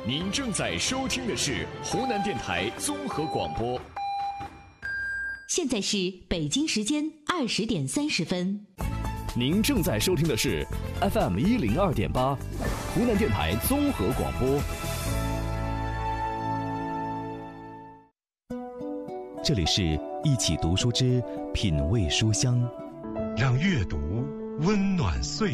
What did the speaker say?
您正在收听的是湖南电台综合广播。 现在是北京时间20点30分。 您正在收听的是 FM 102.8，湖南电台综合广播。 这里是一起读书之品味书香， 让阅读温暖岁月。